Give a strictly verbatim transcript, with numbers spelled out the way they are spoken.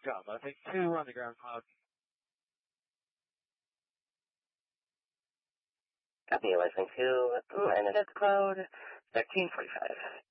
Java, take two on the ground cloud. Copy, Lightning two, landed at the cloud, thirteen forty-five.